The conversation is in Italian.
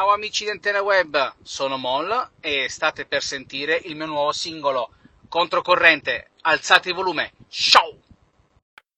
Ciao amici di Antena Web, sono Moll e state per sentire il mio nuovo singolo Controcorrente. Alzate il volume, ciao!